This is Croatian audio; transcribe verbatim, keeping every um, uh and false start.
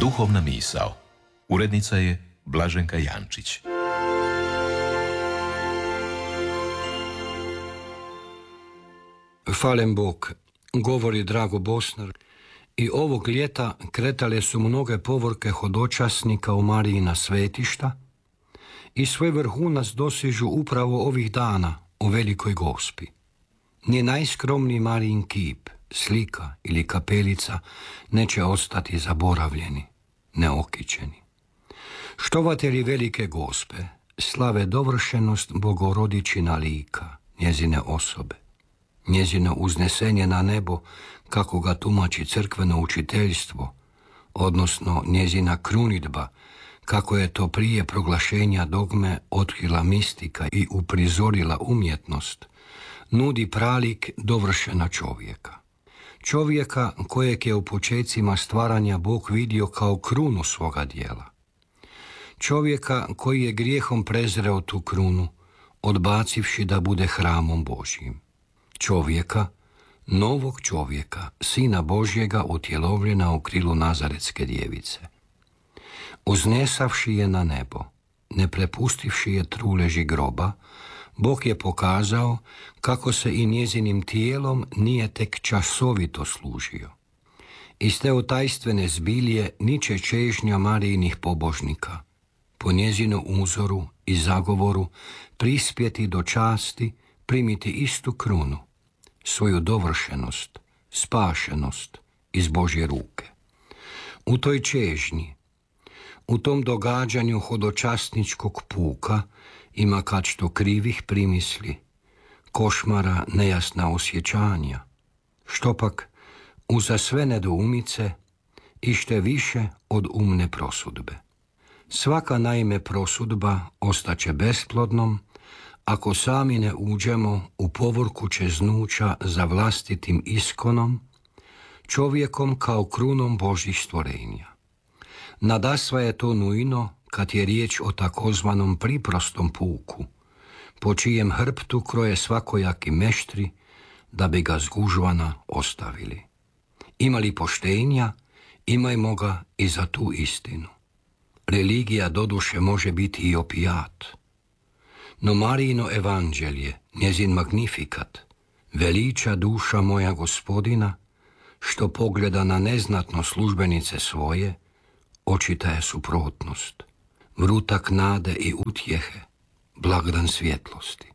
Duhovna misao. Urednica je Blaženka Jančić. Hvalem Bog, govori Drago Bosnar, i ovog ljeta kretale su mnoge povorke hodočasnika u Marijina svetišta i svoj vrhunac dosižu upravo ovih dana u Velikoj Gospi. Ni najskromniji Marijin kip, slika ili kapelica neće ostati zaboravljeni, neokićeni. Štovatelji Velike Gospe slave dovršenost Bogorodičina lika, njezine osobe, njezino uznesenje na nebo, kako ga tumači crkveno učiteljstvo, odnosno njezina krunidba, kako je to prije proglašenja dogme otkrila mistika i uprizorila umjetnost, nudi pralik dovršena čovjeka. Čovjeka kojeg je u počecima stvaranja Bog vidio kao krunu svoga dijela. Čovjeka koji je grijehom prezreo tu krunu, odbacivši da bude hramom Božjim. Čovjeka, novog čovjeka, Sina Božjega utjelovljena u krilu Nazaretske djevice. Uznesavši je na nebo, ne prepustivši je truleži groba, Bog je pokazao kako se i njezinim tijelom nije tek časovito služio. Iz te otajstvene zbilje niče čežnja Marijinih pobožnika, po njezinu uzoru i zagovoru prispjeti do časti, primiti istu krunu, svoju dovršenost, spašenost iz Božje ruke. U toj čežnji, u tom događanju hodočasničkog puka ima kad što krivih primisli, košmara nejasna osjećanja, što pak uza sve nedoumice ište više od umne prosudbe. Svaka naime prosudba ostaće besplodnom ako sami ne uđemo u povorku čeznuća za vlastitim iskonom, čovjekom kao krunom Božjih stvorenja. Nadasva je to nujno kad je riječ o takozvanom priprostom puku, po čijem hrptu kroje svakojaki meštri da bi ga zgužvana ostavili. Ima li poštenja, imajmo ga i za tu istinu. Religija doduše može biti i opijat, no Marijino evanđelje, njezin magnifikat, veliča duša moja Gospodina, što pogleda na neznatno službenice svoje, očita je suprotnost, vrutak nade i utjehe, blagdan svjetlosti.